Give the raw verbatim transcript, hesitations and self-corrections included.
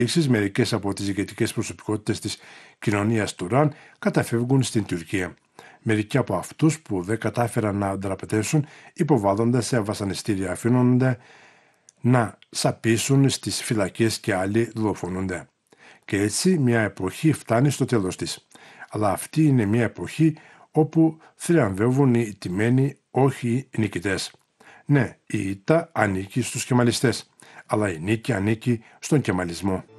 μερικές από τις ηγετικές προσωπικότητες της κοινωνίας του Ραν καταφεύγουν στην Τουρκία. Μερικοί από αυτούς που δεν κατάφεραν να δραπετεύσουν υποβάλλονται σε βασανιστήρια, αφήνονται να σαπίσουν στις φυλακές και άλλοι δολοφονούνται. Και έτσι μια εποχή φτάνει στο τέλος της. Αλλά αυτή είναι μια εποχή όπου θριαμβεύουν οι τιμένοι, όχι οι νικητές. Ναι, η ήττα ανήκει στους κεμαλιστές, αλλά η νίκη ανήκει στον κεμαλισμό.